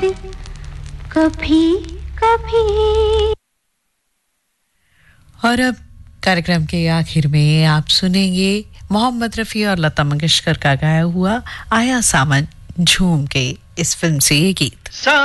कभी कभी। और अब कार्यक्रम के आखिर में आप सुनेंगे मोहम्मद रफ़ी और लता मंगेशकर का गाया हुआ आया सावन झूम के, इस फिल्म से ये गीत।